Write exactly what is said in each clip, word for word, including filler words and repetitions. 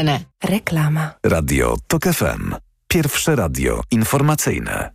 Reklama. Radio Tok F M. Pierwsze radio informacyjne.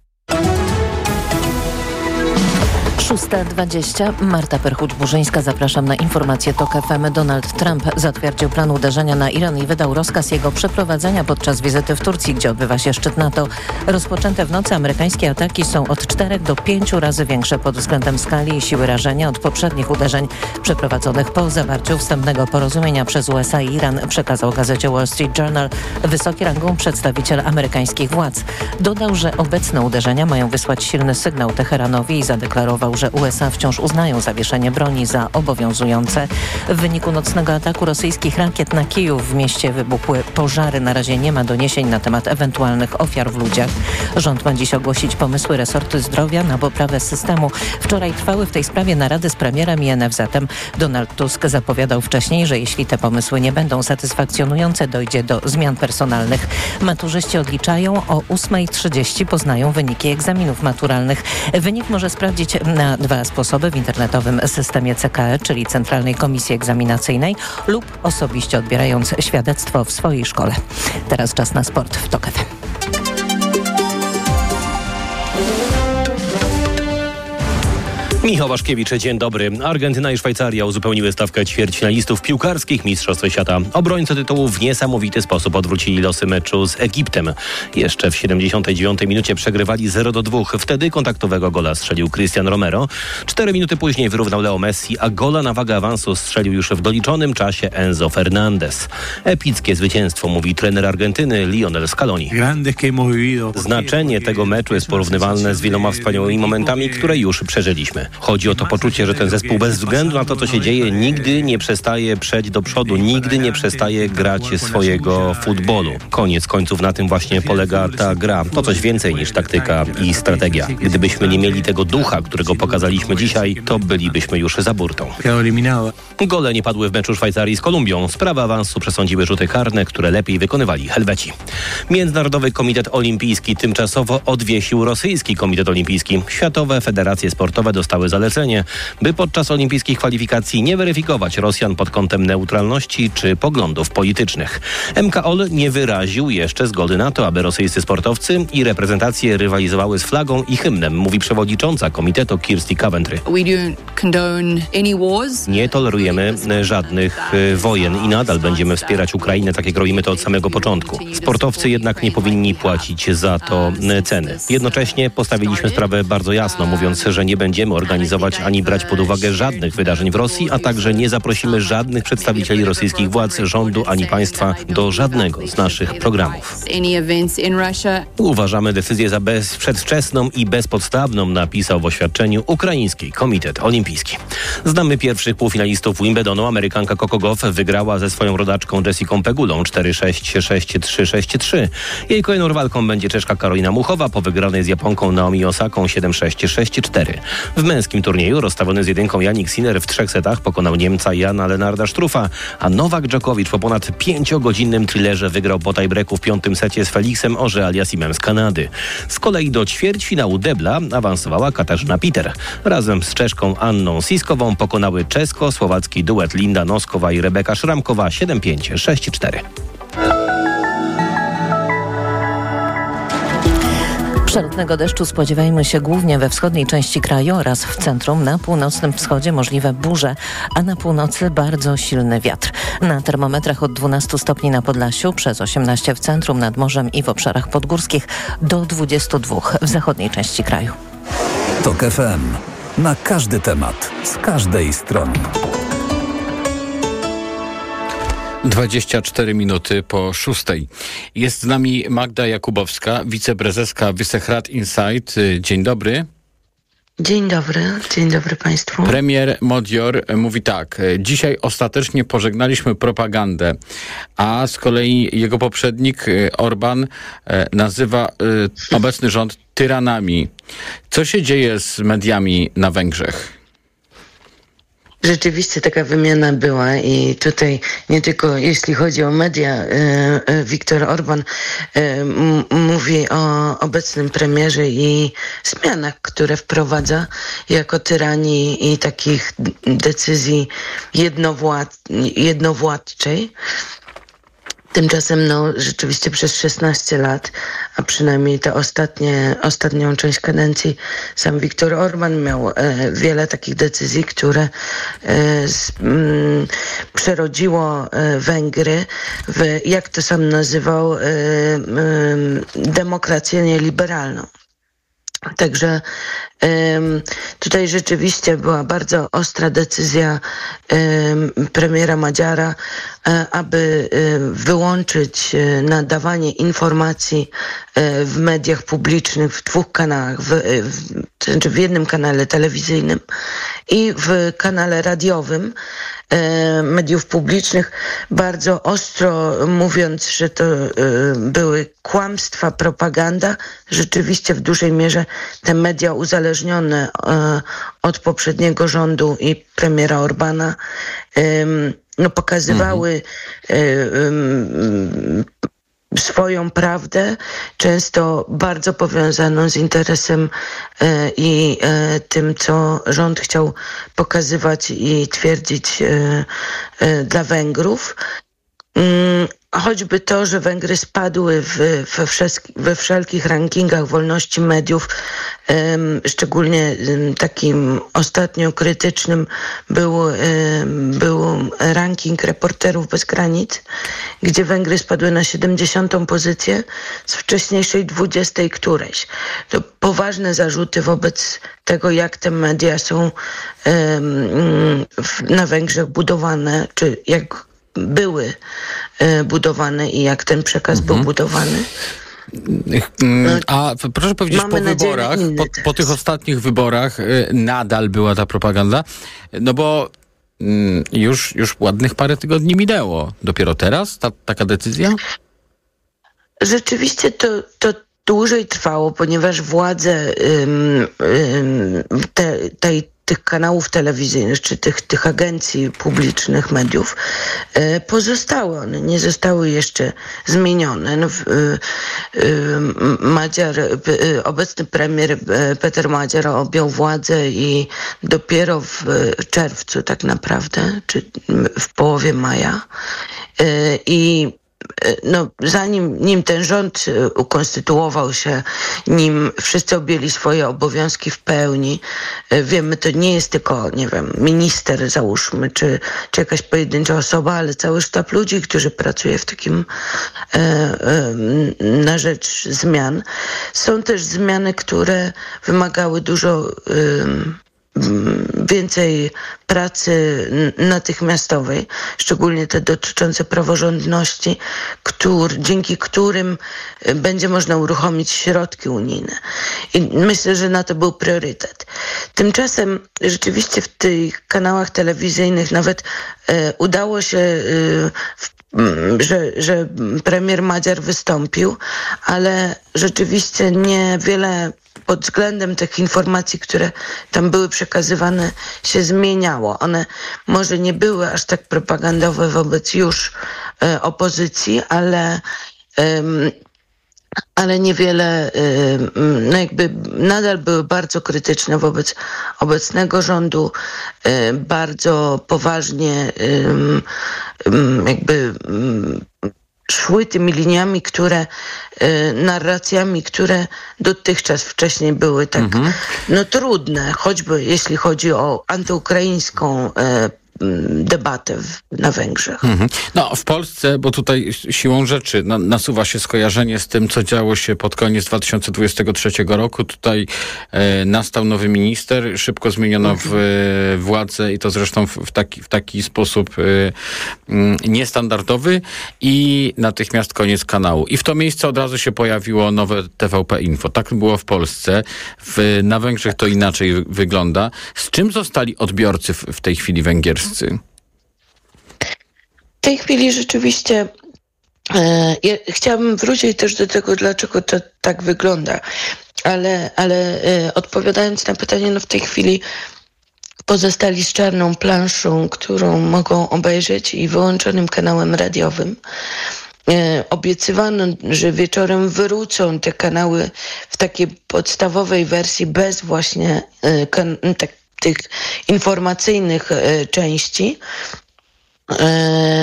szósta dwadzieścia. Marta Perchuć-Burzyńska. Zapraszam na informację Tok F M. Donald Trump zatwierdził plan uderzenia na Iran i wydał rozkaz jego przeprowadzenia podczas wizyty w Turcji, gdzie odbywa się szczyt NATO. Rozpoczęte w nocy amerykańskie ataki są od czterech do pięciu razy większe pod względem skali i siły rażenia od poprzednich uderzeń przeprowadzonych po zawarciu wstępnego porozumienia przez U S A i Iran, przekazał gazecie Wall Street Journal wysoki rangą przedstawiciel amerykańskich władz. Dodał, że obecne uderzenia mają wysłać silny sygnał Teheranowi i zadeklarował, że U S A wciąż uznają zawieszenie broni za obowiązujące. W wyniku nocnego ataku rosyjskich rakiet na Kijów w mieście wybuchły pożary. Na razie nie ma doniesień na temat ewentualnych ofiar w ludziach. Rząd ma dziś ogłosić pomysły resortu zdrowia na poprawę systemu. Wczoraj trwały w tej sprawie narady z premierem i N F Z-em. Donald Tusk zapowiadał wcześniej, że jeśli te pomysły nie będą satysfakcjonujące, dojdzie do zmian personalnych. Maturzyści odliczają, o ósma trzydzieści poznają wyniki egzaminów maturalnych. Wynik może sprawdzić na dwa sposoby: w internetowym systemie C K E, czyli Centralnej Komisji Egzaminacyjnej, lub osobiście odbierając świadectwo w swojej szkole. Teraz czas na sport w Tok F M. Michał Waszkiewicz, dzień dobry. Argentyna i Szwajcaria uzupełniły stawkę ćwierćfinalistów piłkarskich Mistrzostw Świata. Obrońcy tytułu w niesamowity sposób odwrócili losy meczu z Egiptem. Jeszcze w siedemdziesiątej dziewiątej minucie przegrywali zero do dwóch. Wtedy kontaktowego gola strzelił Cristian Romero. Cztery minuty później wyrównał Leo Messi, a gola na wagę awansu strzelił już w doliczonym czasie Enzo Fernandez. Epickie zwycięstwo, mówi trener Argentyny Lionel Scaloni. Znaczenie tego meczu jest porównywalne z wieloma wspaniałymi momentami, które już przeżyliśmy. Chodzi o to poczucie, że ten zespół bez względu na to, co się dzieje, nigdy nie przestaje przejść do przodu, nigdy nie przestaje grać swojego futbolu. Koniec końców na tym właśnie polega ta gra. To coś więcej niż taktyka i strategia. Gdybyśmy nie mieli tego ducha, którego pokazaliśmy dzisiaj, to bylibyśmy już za burtą. Gole nie padły w meczu Szwajcarii z Kolumbią. Sprawę awansu przesądziły rzuty karne, które lepiej wykonywali Helweci. Międzynarodowy Komitet Olimpijski tymczasowo odwiesił rosyjski Komitet Olimpijski. Światowe federacje sportowe dostały zalecenie, by podczas olimpijskich kwalifikacji nie weryfikować Rosjan pod kątem neutralności czy poglądów politycznych. M K O L nie wyraził jeszcze zgody na to, aby rosyjscy sportowcy i reprezentacje rywalizowały z flagą i hymnem, mówi przewodnicząca komitetu Kirsty Coventry. Nie tolerujemy żadnych wojen i nadal będziemy wspierać Ukrainę, tak jak robimy to od samego początku. Sportowcy jednak nie powinni płacić za to ceny. Jednocześnie postawiliśmy sprawę bardzo jasno, mówiąc, że nie będziemy organizować ani brać pod uwagę żadnych wydarzeń w Rosji, a także nie zaprosimy żadnych przedstawicieli rosyjskich władz, rządu ani państwa do żadnego z naszych programów. Uważamy decyzję za bez, przedwczesną i bezpodstawną, napisał w oświadczeniu ukraiński Komitet Olimpijski. Znamy pierwszych półfinalistów Wimbledonu. Amerykanka Coco Gauff wygrała ze swoją rodaczką Jessiką Pegulą cztery sześć, sześć trzy, sześć trzy. Jej kolejną rywalką będzie Czeszka Karolina Muchowa po wygranej z Japonką Naomi Osaką siedem sześć, sześć cztery. W męskim turnieju rozstawiony z jedynką Jannik Sinner w trzech setach pokonał Niemca Jana Lenarda Struffa, a Nowak Djokovic po ponad pięciogodzinnym thrillerze wygrał po tiebreaku w piątym secie z Felixem Auger-Aliassimem z Kanady. Z kolei do ćwierćfinału debla awansowała Katarzyna Peter. Razem z Czeszką Anną Siskową pokonały czesko-słowacki duet Linda Noskowa i Rebeka Szramkowa siedem pięć, sześć cztery. Przelotnego deszczu spodziewajmy się głównie we wschodniej części kraju oraz w centrum. Na północnym wschodzie możliwe burze, a na północy bardzo silny wiatr. Na termometrach od dwunastu stopni na Podlasiu, przez osiemnaście w centrum, nad morzem i w obszarach podgórskich, do dwudziestu dwóch w zachodniej części kraju. Tok F M. Na każdy temat, z każdej strony. dwadzieścia cztery minuty po szóstej. Jest z nami Magda Jakubowska, wiceprezeska Wysehrat Insight. Dzień dobry. Dzień dobry, dzień dobry Państwu. Premier Modior mówi tak: dzisiaj ostatecznie pożegnaliśmy propagandę, a z kolei jego poprzednik Orban nazywa obecny rząd tyranami. Co się dzieje z mediami na Węgrzech? Rzeczywiście taka wymiana była i tutaj nie tylko jeśli chodzi o media, Viktor Orban mówi o obecnym premierze i zmianach, które wprowadza jako tyranii i takich decyzji jednowład, jednowładczej. Tymczasem no, rzeczywiście przez szesnaście lat, a przynajmniej tę ostatnie, ostatnią część kadencji, sam Viktor Orban miał e, wiele takich decyzji, które e, z, m, przerodziło e, Węgry w, jak to sam nazywał, e, e, demokrację nieliberalną. Także um, tutaj rzeczywiście była bardzo ostra decyzja um, premiera Magyara, um, aby um, wyłączyć um, nadawanie informacji um, w mediach publicznych, w dwóch kanałach, w, w, to znaczy w jednym kanale telewizyjnym i w kanale radiowym mediów publicznych, bardzo ostro mówiąc, że to y, były kłamstwa, propaganda. Rzeczywiście w dużej mierze te media uzależnione y, od poprzedniego rządu i premiera Orbana y, no, pokazywały mhm. y, y, swoją prawdę, często bardzo powiązaną z interesem e, i e, tym, co rząd chciał pokazywać i twierdzić e, e, dla Węgrów. Mm, choćby to, że Węgry spadły w, we, wszelki, we wszelkich rankingach wolności mediów, um, szczególnie um, takim ostatnio krytycznym był, um, był ranking Reporterów Bez Granic, gdzie Węgry spadły na siedemdziesiątą pozycję z wcześniejszej dwudziestej którejś. To poważne zarzuty wobec tego, jak te media są um, w, na Węgrzech budowane, czy jak były e, budowane i jak ten przekaz mhm. był budowany. A proszę powiedzieć, Mamy po wyborach, po, po tych ostatnich wyborach y, nadal była ta propaganda, no bo y, już, już ładnych parę tygodni minęło. Dopiero teraz ta, taka decyzja? Rzeczywiście to, to dłużej trwało, ponieważ władze ym, ym, te, tej tych kanałów telewizyjnych, czy tych, tych agencji publicznych, mediów, e, pozostały. One nie zostały jeszcze zmienione. No, e, e, Magyar, e, obecny premier e, Peter Magyar objął władzę i dopiero w czerwcu tak naprawdę, czy w połowie maja. E, I no, zanim nim ten rząd ukonstytuował się, nim wszyscy objęli swoje obowiązki w pełni, wiemy, to nie jest tylko, nie wiem, minister, załóżmy, czy, czy jakaś pojedyncza osoba, ale cały sztab ludzi, którzy pracuje w takim e, e, na rzecz zmian. Są też zmiany, które wymagały dużo e, więcej pracy natychmiastowej, szczególnie te dotyczące praworządności, który, dzięki którym będzie można uruchomić środki unijne. I myślę, że na to był priorytet. Tymczasem rzeczywiście w tych kanałach telewizyjnych nawet e, udało się e, w Że, że premier Magyar wystąpił, ale rzeczywiście niewiele pod względem tych informacji, które tam były przekazywane, się zmieniało. One może nie były aż tak propagandowe wobec już e, opozycji, ale e, ale niewiele, no jakby nadal były bardzo krytyczne wobec obecnego rządu, bardzo poważnie jakby szły tymi liniami, które, narracjami, które dotychczas wcześniej były tak mhm. no trudne, choćby jeśli chodzi o antyukraińską debatę w, na Węgrzech. Mhm. No w Polsce, bo tutaj siłą rzeczy na, nasuwa się skojarzenie z tym, co działo się pod koniec dwa tysiące dwudziestego trzeciego roku. Tutaj e, nastał nowy minister, szybko zmieniono mhm. w, władzę i to zresztą w, w, taki, w taki sposób e, m, niestandardowy i natychmiast koniec kanału. I w to miejsce od razu się pojawiło nowe T V P Info. Tak było w Polsce. W, na Węgrzech to inaczej wygląda. Z czym zostali odbiorcy w, w tej chwili węgierscy? W tej chwili rzeczywiście e, ja chciałabym wrócić też do tego, dlaczego to tak wygląda, ale, ale e, odpowiadając na pytanie, no w tej chwili pozostali z czarną planszą, którą mogą obejrzeć i wyłączonym kanałem radiowym. E, obiecywano, że wieczorem wrócą te kanały w takiej podstawowej wersji bez właśnie e, kan- tak, tych informacyjnych e, części, e,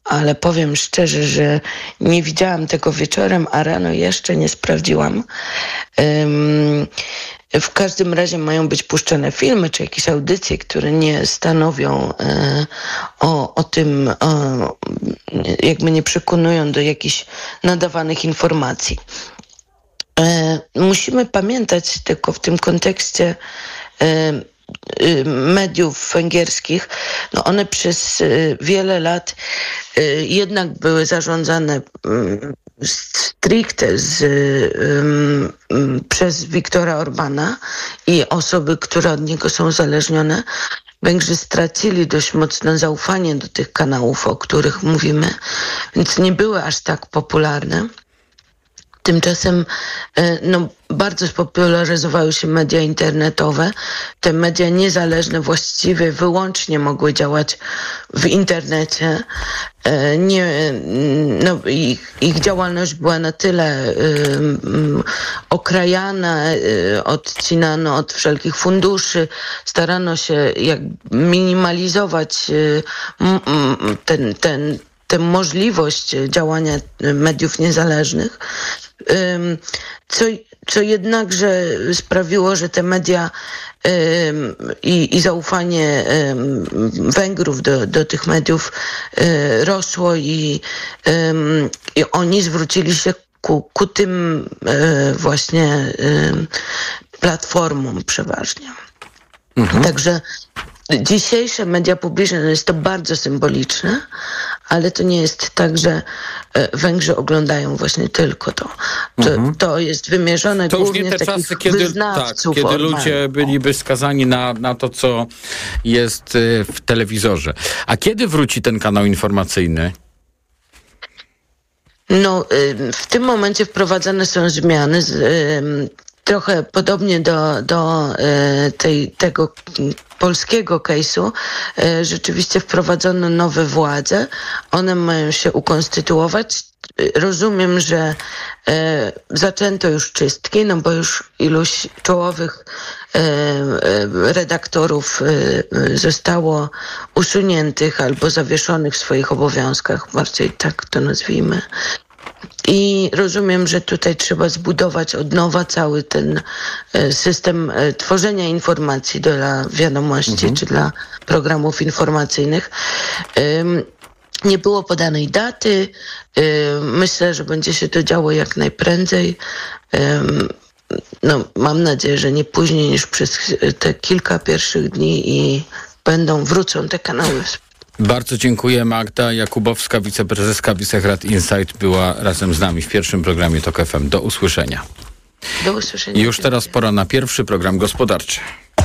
ale powiem szczerze, że nie widziałam tego wieczorem, a rano jeszcze nie sprawdziłam. Um, w każdym razie mają być puszczane filmy czy jakieś audycje, które nie stanowią e, o, o tym, o, jakby nie przekonują do jakichś nadawanych informacji. E, musimy pamiętać tylko w tym kontekście e, mediów węgierskich, no one przez wiele lat jednak były zarządzane stricte z, um, przez Viktora Orbana i osoby, które od niego są uzależnione. Węgrzy stracili dość mocne zaufanie do tych kanałów, o których mówimy, więc nie były aż tak popularne. Tymczasem no, bardzo spopularyzowały się media internetowe. Te media niezależne właściwie wyłącznie mogły działać w internecie. Nie, no, ich, ich działalność była na tyle um, okrajana, odcinano od wszelkich funduszy, starano się jak minimalizować um, ten, ten tę możliwość działania mediów niezależnych, co, co jednakże sprawiło, że te media i, i zaufanie Węgrów do, do tych mediów rosło i, i oni zwrócili się ku, ku tym właśnie platformom przeważnie. Mhm. Także dzisiejsze media publiczne, no jest to bardzo symboliczne, ale to nie jest tak, że Węgrzy oglądają właśnie tylko to. To, mhm. to jest wymierzone to głównie już nie te w takich czasy, kiedy, wyznawców. tak, kiedy ludzie byliby skazani na, na to, co jest w telewizorze. A kiedy wróci ten kanał informacyjny? No, w tym momencie wprowadzane są zmiany z, trochę podobnie do, do tej, tego polskiego case'u. Rzeczywiście wprowadzono nowe władze. One mają się ukonstytuować. Rozumiem, że e, zaczęto już czystki, no bo już iluś czołowych e, e, redaktorów e, zostało usuniętych albo zawieszonych w swoich obowiązkach, bardziej tak to nazwijmy. I rozumiem, że tutaj trzeba zbudować od nowa cały ten system tworzenia informacji dla wiadomości mhm. czy dla programów informacyjnych. Nie było podanej daty. Myślę, że będzie się to działo jak najprędzej. No, mam nadzieję, że nie później niż przez te kilka pierwszych dni i będą, wrócą te kanały. Bardzo dziękuję. Magda Jakubowska, wiceprezeska Visegrad Insight, była razem z nami w pierwszym programie TOK F M. Do usłyszenia. Do usłyszenia. I już teraz pora na pierwszy program gospodarczy.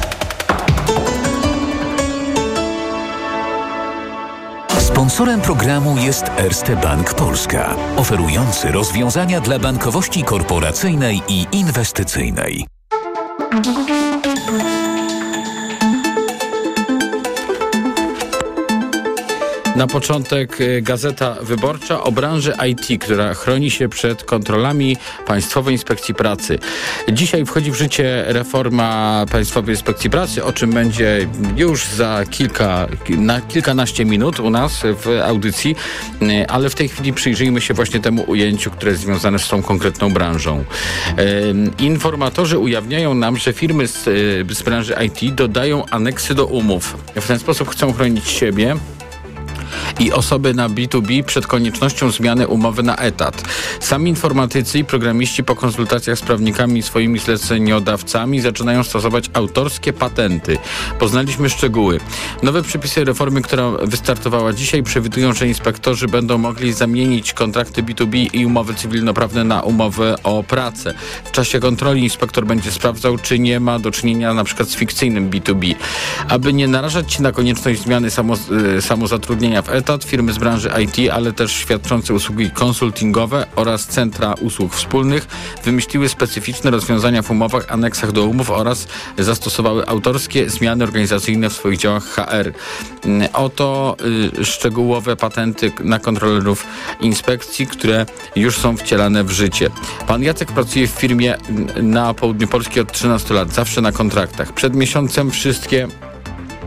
Sponsorem programu jest Erste Bank Polska, oferujący rozwiązania dla bankowości korporacyjnej i inwestycyjnej. Na początek Gazeta Wyborcza o branży I T, która chroni się przed kontrolami Państwowej Inspekcji Pracy. Dzisiaj wchodzi w życie reforma Państwowej Inspekcji Pracy, o czym będzie już za kilka, na kilkanaście minut u nas w audycji, ale w tej chwili przyjrzyjmy się właśnie temu ujęciu, które jest związane z tą konkretną branżą. Informatorzy ujawniają nam, że firmy z, z branży I T dodają aneksy do umów. W ten sposób chcą chronić siebie i osoby na B dwa B przed koniecznością zmiany umowy na etat. Sami informatycy i programiści po konsultacjach z prawnikami i swoimi zleceniodawcami zaczynają stosować autorskie patenty. Poznaliśmy szczegóły. Nowe przepisy reformy, która wystartowała dzisiaj, przewidują, że inspektorzy będą mogli zamienić kontrakty B dwa B i umowy cywilnoprawne na umowę o pracę. W czasie kontroli inspektor będzie sprawdzał, czy nie ma do czynienia na przykład z fikcyjnym B dwa B. Aby nie narażać się na konieczność zmiany samo, samozatrudnienia w etat, firmy z branży I T, ale też świadczące usługi konsultingowe oraz centra usług wspólnych wymyśliły specyficzne rozwiązania w umowach, aneksach do umów oraz zastosowały autorskie zmiany organizacyjne w swoich działach H R. Oto y, szczegółowe patenty na kontrolerów inspekcji, które już są wcielane w życie. Pan Jacek pracuje w firmie na południu Polski od trzynastu lat, zawsze na kontraktach. Przed miesiącem wszystkie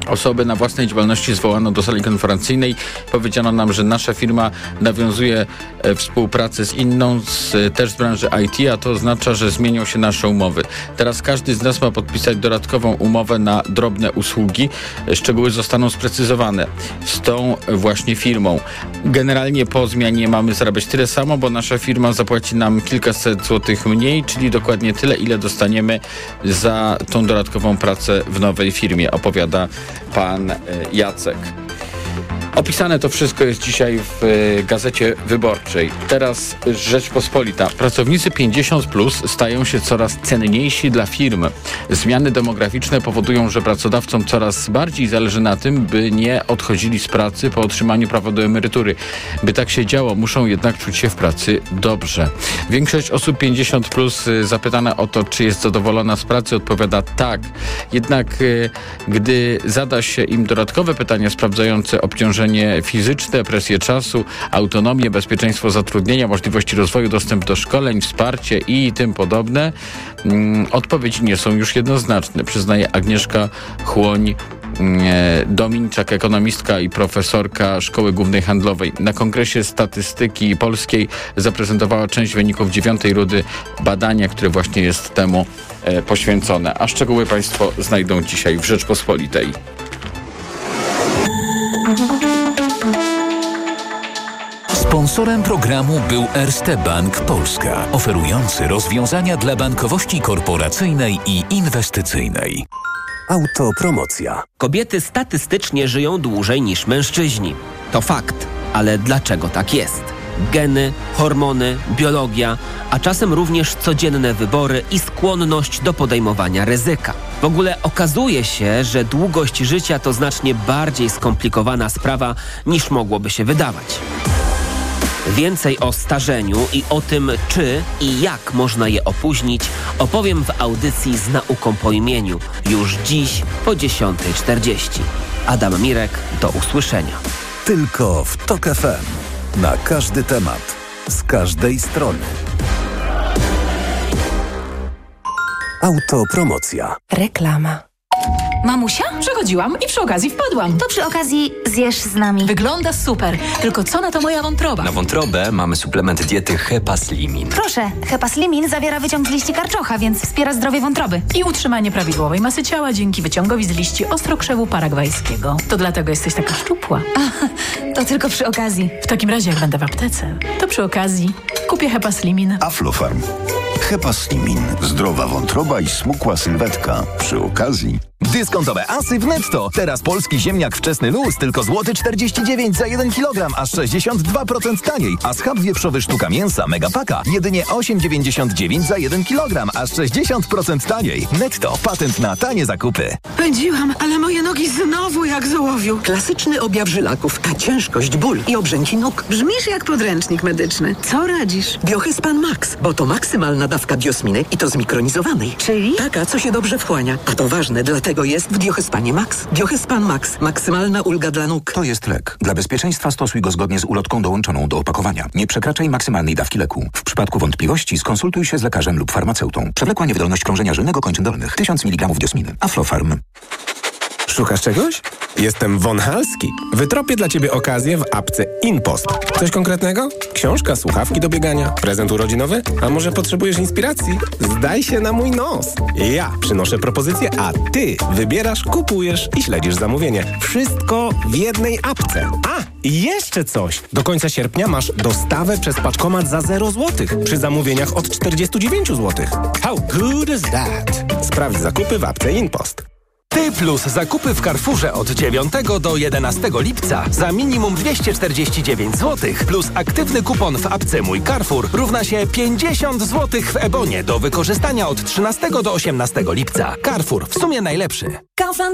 osoby na własnej działalności zwołano do sali konferencyjnej. Powiedziano nam, że nasza firma nawiązuje e, współpracę z inną, z, też z branży I T, a to oznacza, że zmienią się nasze umowy. Teraz każdy z nas ma podpisać dodatkową umowę na drobne usługi. Szczegóły zostaną sprecyzowane z tą właśnie firmą. Generalnie po zmianie mamy zarabiać tyle samo, bo nasza firma zapłaci nam kilkaset złotych mniej, czyli dokładnie tyle, ile dostaniemy za tą dodatkową pracę w nowej firmie, opowiada pan Jacek. Opisane to wszystko jest dzisiaj w Gazecie Wyborczej. Teraz Rzeczpospolita. Pracownicy pięćdziesiąt plus stają się coraz cenniejsi dla firm. Zmiany demograficzne powodują, że pracodawcom coraz bardziej zależy na tym, by nie odchodzili z pracy po otrzymaniu prawa do emerytury. By tak się działo, muszą jednak czuć się w pracy dobrze. Większość osób pięćdziesiąt plus zapytana o to, czy jest zadowolona z pracy, odpowiada tak. Jednak gdy zada się im dodatkowe pytania sprawdzające obciążenie fizyczne, presję czasu, autonomię, bezpieczeństwo zatrudnienia, możliwości rozwoju, dostęp do szkoleń, wsparcie i tym podobne, mm, odpowiedzi nie są już jednoznaczne, przyznaje Agnieszka Chłoń, Dominiczak, ekonomistka i profesorka Szkoły Głównej Handlowej. Na Kongresie Statystyki Polskiej zaprezentowała część wyników dziewiątej rundy badania, które właśnie jest temu e, poświęcone. A szczegóły Państwo znajdą dzisiaj w Rzeczpospolitej. Sponsorem programu był Erste Bank Polska, oferujący rozwiązania dla bankowości korporacyjnej i inwestycyjnej. Autopromocja. Kobiety statystycznie żyją dłużej niż mężczyźni. To fakt, ale dlaczego tak jest? Geny, hormony, biologia, a czasem również codzienne wybory i skłonność do podejmowania ryzyka. W ogóle okazuje się, że długość życia to znacznie bardziej skomplikowana sprawa niż mogłoby się wydawać. Więcej o starzeniu i o tym, czy i jak można je opóźnić, opowiem w audycji Z nauką po imieniu już dziś po dziesiątej czterdzieści. Adam Mirek, do usłyszenia. Tylko w TOK F M. Na każdy temat. Z każdej strony. Autopromocja. Reklama. Mamusia? Przechodziłam i przy okazji wpadłam. To przy okazji zjesz z nami. Wygląda super, tylko co na to moja wątroba? Na wątrobę mamy suplement diety Hepaslimin. Proszę, Hepaslimin zawiera wyciąg z liści karczocha, więc wspiera zdrowie wątroby. I utrzymanie prawidłowej masy ciała dzięki wyciągowi z liści ostrokrzewu paragwajskiego. To dlatego jesteś taka szczupła. A, to tylko przy okazji. W takim razie jak będę w aptece, to przy okazji kupię Hepaslimin. Aflofarm. Hepaslimin. Zdrowa wątroba i smukła sylwetka. Przy okazji... Dyskontowe asy w Netto. Teraz polski ziemniak wczesny luz tylko złoty czterdzieści dziewięć za jeden kilogram, aż sześćdziesiąt dwa procent taniej. A schab wieprzowy sztuka mięsa Megapaka jedynie osiem dziewięćdziesiąt dziewięć za jeden kilogram, aż sześćdziesiąt procent taniej. Netto. Patent na tanie zakupy. Pędziłam, ale moje nogi znowu jak z ołowiu. Klasyczny objaw żylaków, a ciężkość, ból i obrzęki nóg. Brzmisz jak podręcznik medyczny. Co radzisz? Biohyspan Max, bo to maksymalna dawka diosminy i to zmikronizowanej. Czyli? Taka, co się dobrze wchłania. A to ważne, dlatego jest w Diohyspanie Max. Diohyspan Max. Maksymalna ulga dla nóg. To jest lek. Dla bezpieczeństwa stosuj go zgodnie z ulotką dołączoną do opakowania. Nie przekraczaj maksymalnej dawki leku. W przypadku wątpliwości skonsultuj się z lekarzem lub farmaceutą. Przewlekła niewydolność krążenia żylnego kończyn dolnych. tysiąc miligramów diosminy. Aflofarm. Szukasz czegoś? Jestem Von Halski. Wytropię dla Ciebie okazję w apce InPost. Coś konkretnego? Książka, słuchawki do biegania, prezent urodzinowy? A może potrzebujesz inspiracji? Zdaj się na mój nos. Ja przynoszę propozycję, a Ty wybierasz, kupujesz i śledzisz zamówienie. Wszystko w jednej apce. A, i jeszcze coś. Do końca sierpnia masz dostawę przez paczkomat za zero złotych przy zamówieniach od czterdzieści dziewięć złotych. How good is that? Sprawdź zakupy w apce InPost. Ty plus zakupy w Carrefourze od dziewiątego do jedenastego lipca za minimum dwieście czterdzieści dziewięć złotych plus aktywny kupon w apce Mój Carrefour równa się pięćdziesiąt złotych w Ebonie do wykorzystania od trzynastego do osiemnastego lipca. Carrefour, w sumie najlepszy. Kaufland